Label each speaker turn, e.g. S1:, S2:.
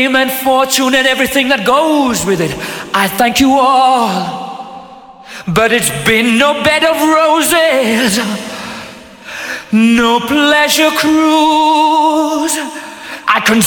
S1: fame and fortune and everything that goes with it. I thank you all. But it's been no bed of roses, no pleasure cruise. I can